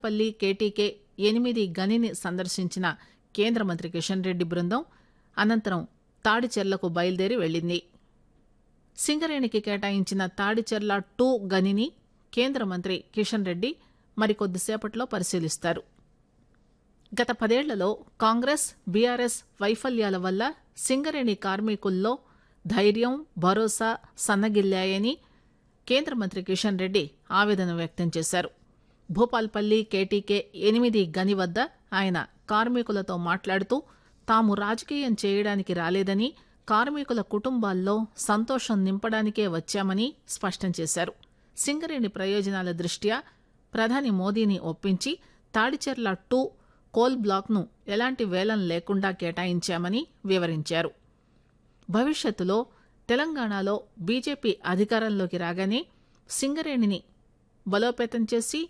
పల్లి కేటీకే 8 గనిని సందర్శించిన కేంద్ర మంత్రి కిషన్ రెడ్డి బృందం అనంతరం తాడిచెర్లకు బయలుదేరి వెళ్లింది. సింగరేణికి కేటాయించిన తాడిచెర్ల 2 గనిని కేంద్ర మంత్రి కిషన్ రెడ్డి మరికొద్దిసేపట్లో పరిశీలిస్తారు. గత 10 ఏళ్లలో కాంగ్రెస్ బీఆర్ఎస్ వైఫల్యాల వల్ల సింగరేణి కార్మికుల్లో ధైర్యం భరోసా సన్నగిల్లాయని కేంద్ర మంత్రి కిషన్ రెడ్డి ఆవేదన వ్యక్తం చేశారు. భూపాల్పల్లి కేటీకే 8 గని వద్ద ఆయన కార్మికులతో మాట్లాడుతూ తాము రాజకీయం చేయడానికి రాలేదని కార్మికుల కుటుంబాల్లో సంతోషం నింపడానికే వచ్చామని స్పష్టం చేశారు. సింగరేణి ప్రయోజనాల దృష్ట్యా ప్రధాని మోదీని ఒప్పించి తాడిచెర్ల 2 కోల్ బ్లాక్ను ఎలాంటి వేలం లేకుండా కేటాయించామని వివరించారు. భవిష్యత్తులో తెలంగాణలో బీజేపీ అధికారంలోకి రాగానే సింగరేణిని బలోపేతం చేసి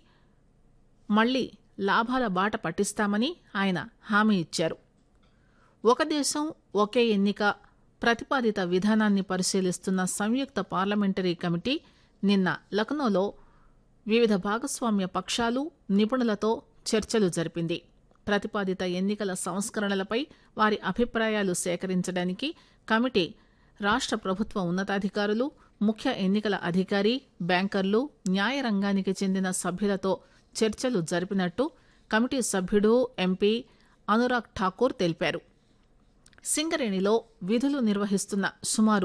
మళ్లీ లాభాల బాట పట్టిస్తామని ఆయన హామీ ఇచ్చారు. ఒక దేశం ఒకే ఎన్నిక ప్రతిపాదిత విధానాన్ని పరిశీలిస్తున్న సంయుక్త పార్లమెంటరీ కమిటీ నిన్న లక్నోలో వివిధ భాగస్వామ్య పక్షాలు నిపుణులతో చర్చలు జరిపింది. ప్రతిపాదిత ఎన్నికల సంస్కరణలపై వారి అభిప్రాయాలు సేకరించడానికి కమిటీ రాష్ట్ర ప్రభుత్వ ఉన్నతాధికారులు, ముఖ్య ఎన్నికల అధికారి, బ్యాంకర్లు, న్యాయ రంగానికి చెందిన సభ్యులతో చర్చలు జరిపినట్టు కమిటీ సభ్యుడు ఎంపీ అనురాగ్ ఠాకూర్ తెలిపారు. సింగరేణిలో విధులు నిర్వహిస్తున్న సుమారు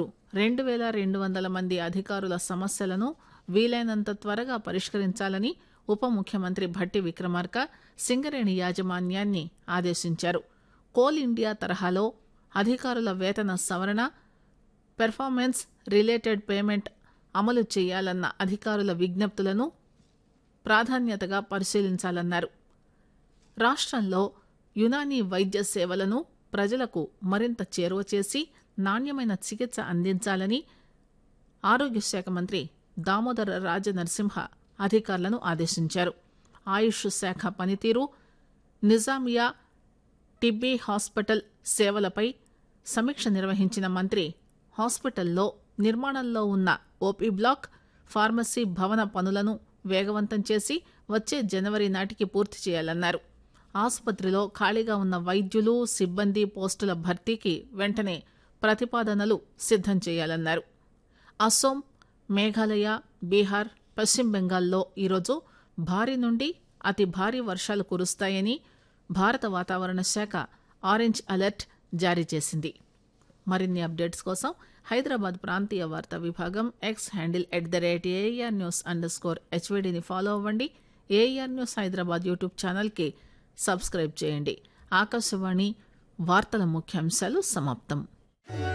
2200 మంది అధికారుల సమస్యలను వీలైనంత త్వరగా పరిష్కరించాలని ఉప ముఖ్యమంత్రి భట్టి విక్రమార్క సింగరేణి యాజమాన్యాన్ని ఆదేశించారు. కోల్ ఇండియా తరహాలో అధికారుల వేతన సవరణ, పెర్ఫార్మెన్స్ రిలేటెడ్ పేమెంట్ అమలు చేయాలన్న అధికారుల విజ్ఞప్తులను ప్రాధాన్యతగా పరిశీలించాలన్నారు. రాష్ట్రంలో యునానీ వైద్య సేవలను ప్రజలకు మరింత చేరువ చేసి నాణ్యమైన చికిత్స అందించాలని ఆరోగ్య శాఖ మంత్రి దామోదర రాజనరసింహ అధికారులను ఆదేశించారు. ఆయుష్ శాఖ పనితీరు, నిజామియా టిబ్బీ హాస్పిటల్ సేవలపై సమీక్ష నిర్వహించిన మంత్రి హాస్పిటల్లో నిర్మాణంలో ఉన్న ఓపీ బ్లాక్, ఫార్మసీ భవన పనులను వేగవంతం చేసి వచ్చే జనవరి నాటికి పూర్తి చేయాలన్నారు. ఆసుపత్రిలో ఖాళీగా ఉన్న వైద్యులు, సిబ్బంది పోస్టుల భర్తీకి వెంటనే ప్రతిపాదనలు సిద్ధం చేయాలన్నారు. అసోం, మేఘాలయ, బీహార్, పశ్చిమ బెంగాల్లో ఈరోజు భారీ నుండి అతి భారీ వర్షాలు కురుస్తాయని భారత వాతావరణ శాఖ ఆరెంజ్ అలర్ట్ జారీ చేసింది. మరిన్ని అప్డేట్స్ కోసం హైదరాబాద్ ప్రాంతీయ వార్తా విభాగం ఎక్స్ హ్యాండిల్ @AIRnews_HVDని ఫాలో అవ్వండి. AIR న్యూస్ హైదరాబాద్ యూట్యూబ్ ఛానల్కి సబ్స్క్రైబ్ చేయండి. ఆకాశవాణి వార్తల ముఖ్యాంశాలు సమాప్తం.